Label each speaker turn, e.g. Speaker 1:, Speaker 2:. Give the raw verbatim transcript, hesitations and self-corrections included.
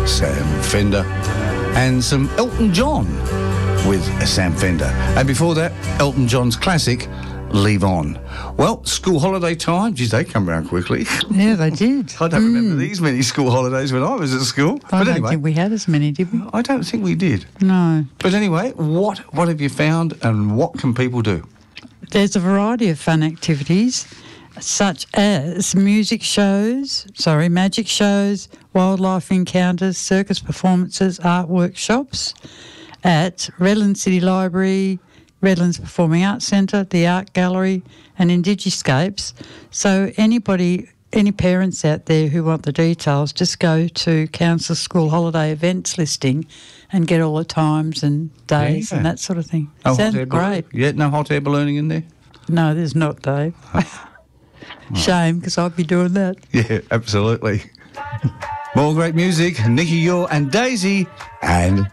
Speaker 1: Sam Fender, and some Elton John with Sam Fender. And before that, Elton John's classic, Leave On. Well, school holiday time, geez, they come around quickly.
Speaker 2: Yeah, they did.
Speaker 1: I don't
Speaker 2: Mm.
Speaker 1: remember these many school holidays when I was at school.
Speaker 2: I
Speaker 1: but
Speaker 2: don't
Speaker 1: anyway,
Speaker 2: think we had as many, did we?
Speaker 1: I don't think we did.
Speaker 2: No.
Speaker 1: But anyway, what what have you found, and what can people do?
Speaker 2: There's a variety of fun activities, such as music shows, sorry, magic shows, wildlife encounters, circus performances, art workshops at Redlands City Library, Redlands Performing Arts Centre, the Art Gallery and Indigiscapes. So anybody, any parents out there who want the details, just go to Council School Holiday Events listing and get all the times and days
Speaker 1: Yeah.
Speaker 2: and that sort of thing.
Speaker 1: Oh,
Speaker 2: Sounds
Speaker 1: hot air balloon-
Speaker 2: great.
Speaker 1: Yeah, no hot air ballooning in there?
Speaker 2: No, there's not, Dave. Shame, because I'd be doing that.
Speaker 1: Yeah, absolutely. More great music, Nicky Yor and Daisy, and